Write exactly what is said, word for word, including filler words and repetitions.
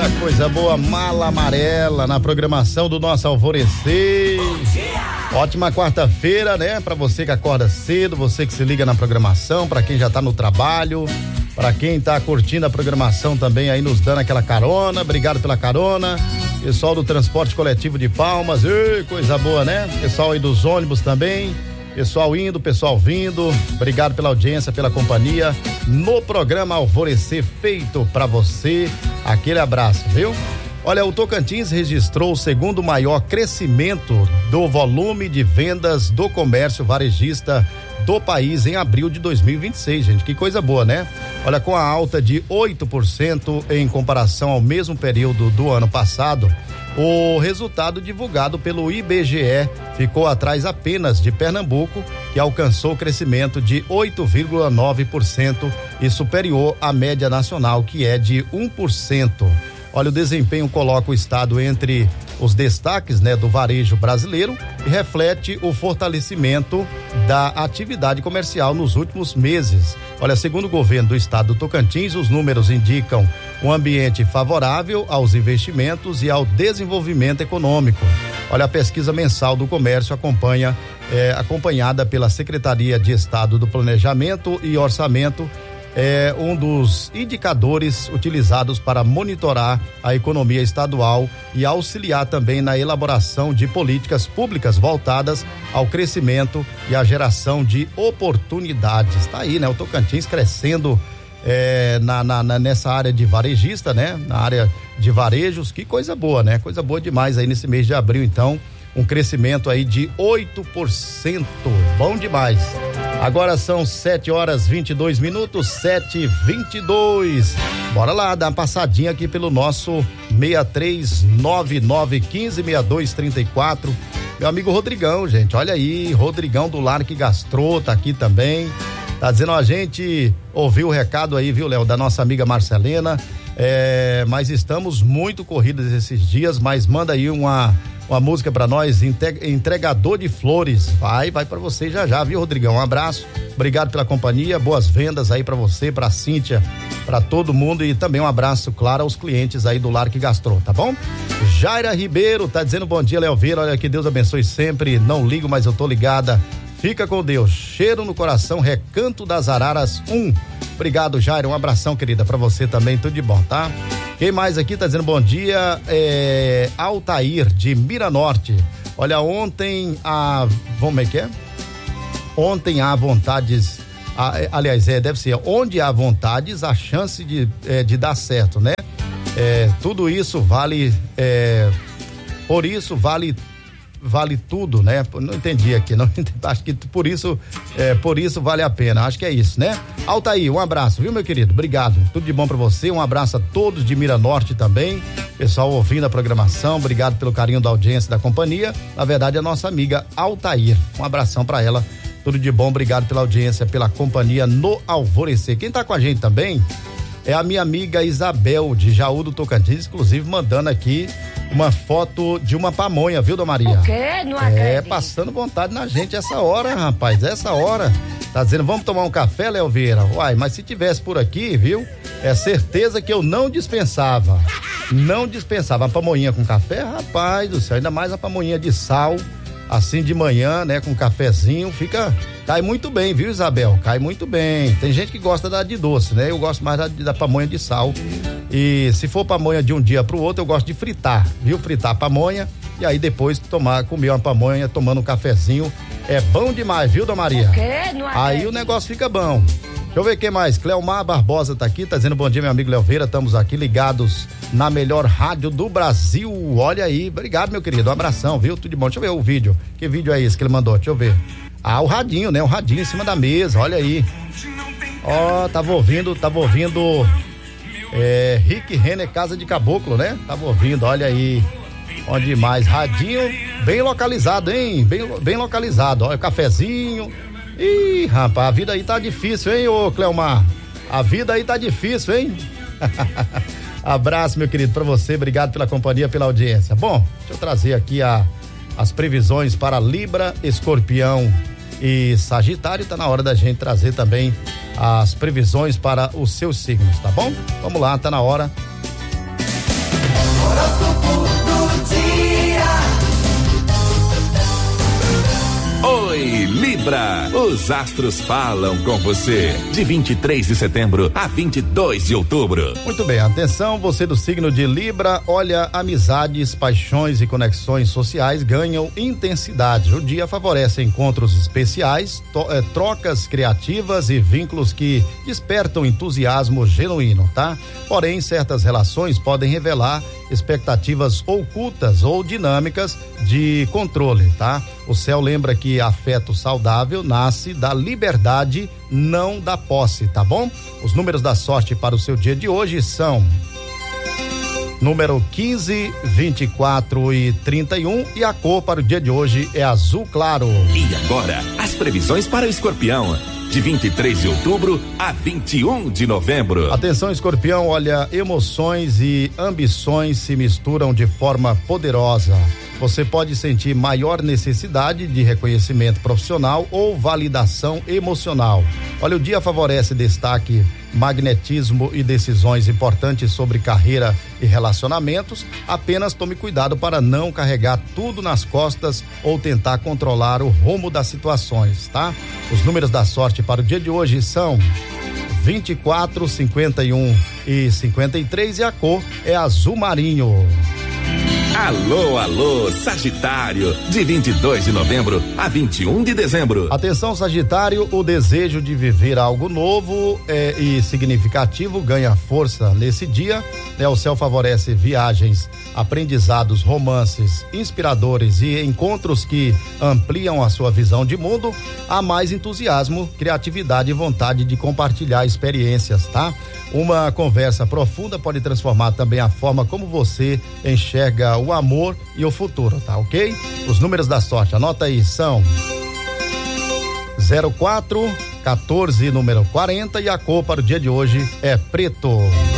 Eita, coisa boa, Mala Amarela na programação do nosso Alvorecer. Ótima quarta-feira, né? Pra você que acorda cedo, você que se liga na programação, pra quem já tá no trabalho, pra quem tá curtindo a programação também aí, nos dando aquela carona, obrigado pela carona. Pessoal do transporte coletivo de Palmas, ei, coisa boa, né? Pessoal aí dos ônibus também. Pessoal indo, pessoal vindo, obrigado pela audiência, pela companhia no programa Alvorecer feito pra você, aquele abraço, viu? Olha, o Tocantins registrou o segundo maior crescimento do volume de vendas do comércio varejista do país em abril de dois mil e vinte e seis, gente, que coisa boa, né? Olha, com a alta de oito por cento em comparação ao mesmo período do ano passado, o resultado divulgado pelo I B G E ficou atrás apenas de Pernambuco, que alcançou crescimento de oito vírgula nove por cento e superior à média nacional, que é de um por cento. Olha, o desempenho coloca o estado entre os destaques, né, do varejo brasileiro e reflete o fortalecimento da atividade comercial nos últimos meses. Olha, segundo o governo do estado do Tocantins, os números indicam um ambiente favorável aos investimentos e ao desenvolvimento econômico. Olha, a pesquisa mensal do comércio acompanha, é, acompanhada pela Secretaria de Estado do Planejamento e Orçamento, é um dos indicadores utilizados para monitorar a economia estadual e auxiliar também na elaboração de políticas públicas voltadas ao crescimento e à geração de oportunidades. Tá aí, né? O Tocantins crescendo é, na, na, na, nessa área de varejista, né? Na área de varejos, que coisa boa, né? Coisa boa demais aí nesse mês de abril, então, um crescimento aí de oito por cento, bom demais. Agora são sete horas vinte e dois minutos, sete e vinte e dois. Bora lá, dar uma passadinha aqui pelo nosso seis três nove nove um cinco seis dois três quatro. Meu amigo Rodrigão, gente, olha aí, Rodrigão do Lark Gastro tá aqui também. Tá dizendo, a gente ouviu o recado aí, viu, Léo, da nossa amiga Marcelena. É, mas estamos muito corridos esses dias, mas manda aí uma uma música pra nós, entregador de flores. Vai, vai pra você já já, viu, Rodrigão? Um abraço, obrigado pela companhia, boas vendas aí pra você, pra Cíntia, pra todo mundo, e também um abraço, claro, aos clientes aí do Lark Gastro, tá bom? Jaira Ribeiro tá dizendo bom dia, Léo Vieira, olha, que Deus abençoe sempre, não ligo, mas eu tô ligada, fica com Deus, cheiro no coração, Recanto das Araras um. Obrigado, Jaira, um abração, querida, pra você também, tudo de bom, tá? Quem mais aqui tá dizendo bom dia? É Altair, de Miranorte. Olha, ontem a... Como é que é? Ontem há vontades... A, aliás, é, deve ser, onde há vontades, há chance de, é, de dar certo, né? É, tudo isso vale... É, por isso vale... Vale tudo, né? Não entendi aqui, não entendi, acho que por isso, é, por isso vale a pena, acho que é isso, né? Altair, um abraço, viu, meu querido? Obrigado, tudo de bom pra você, um abraço a todos de Miranorte também, pessoal ouvindo a programação, obrigado pelo carinho da audiência, da companhia, na verdade a nossa amiga Altair, um abração pra ela, tudo de bom, obrigado pela audiência, pela companhia no Alvorecer. Quem tá com a gente também é a minha amiga Isabel, de Jaú do Tocantins, inclusive mandando aqui uma foto de uma pamonha, viu, Dona Maria? O quê? Não acredito. É, passando vontade na gente essa hora, rapaz, essa hora. Tá dizendo, vamos tomar um café, Léo Vieira? Uai, mas se tivesse por aqui, viu? É certeza que eu não dispensava. Não dispensava. A pamonha com café, rapaz do céu, ainda mais a pamonha de sal, assim de manhã, né, com cafezinho, fica... Cai muito bem, viu, Isabel? Cai muito bem. Tem gente que gosta da de doce, né? Eu gosto mais da, da pamonha de sal. E se for pamonha de um dia pro outro, eu gosto de fritar, viu? Fritar a pamonha e aí depois tomar, comer uma pamonha tomando um cafezinho. É bom demais, viu, Dona Maria? O quê? Não aí o negócio fica bom. Deixa eu ver quem mais. Cleomar Barbosa tá aqui, tá dizendo bom dia, meu amigo Léo Vieira. Estamos aqui ligados na melhor rádio do Brasil. Olha aí, obrigado, meu querido. Um abração, viu? Tudo de bom. Deixa eu ver o vídeo. Que vídeo é esse que ele mandou? Deixa eu ver. Ah, o radinho, né? O radinho em cima da mesa, olha aí. Ó, oh, tava ouvindo, tava ouvindo é, Rick Renner, Casa de Caboclo, né? Tava ouvindo, olha aí. Onde mais? Radinho bem localizado, hein? Bem, bem localizado, olha, cafezinho. Ih, rapaz, a vida aí tá difícil, hein, ô Cleomar? A vida aí tá difícil, hein? Abraço, meu querido, pra você, obrigado pela companhia, pela audiência. Bom, deixa eu trazer aqui a, as previsões para Libra, Escorpião e Sagitário. Tá na hora da gente trazer também as previsões para os seus signos, tá bom? Vamos lá, tá na hora. Horóscopo do dia. Oi, Libra, os astros falam com você, de vinte e três de setembro a vinte e dois de outubro. Muito bem, atenção, você do signo de Libra, olha, amizades, paixões e conexões sociais ganham intensidade. O dia favorece encontros especiais, to, eh, trocas criativas e vínculos que despertam entusiasmo genuíno, tá? Porém, certas relações podem revelar expectativas ocultas ou dinâmicas de controle, tá? O céu lembra que afeto saudável nasce da liberdade, não da posse, tá bom? Os números da sorte para o seu dia de hoje são número quinze, vinte e quatro e trinta e um e a cor para o dia de hoje é azul claro. E agora, as previsões para o Escorpião, de vinte e três de outubro a vinte e um de novembro. Atenção, Escorpião, olha, emoções e ambições se misturam de forma poderosa. Você pode sentir maior necessidade de reconhecimento profissional ou validação emocional. Olha, o dia favorece destaque, magnetismo e decisões importantes sobre carreira e relacionamentos. Apenas tome cuidado para não carregar tudo nas costas ou tentar controlar o rumo das situações, tá? Os números da sorte para o dia de hoje são vinte e quatro, cinquenta e um e cinquenta e três e a cor é azul marinho. Alô, alô, Sagitário, de vinte e dois de novembro a vinte e um de dezembro. Atenção, Sagitário, o desejo de viver algo novo é, e significativo ganha força nesse dia, né? O céu favorece viagens, aprendizados, romances inspiradores e encontros que ampliam a sua visão de mundo. Há mais entusiasmo, criatividade e vontade de compartilhar experiências, tá? Uma conversa profunda pode transformar também a forma como você enxerga o amor e o futuro, tá ok? Os números da sorte, anota aí, são zero quatro, quatorze, número quarenta e a cor para o dia de hoje é preto.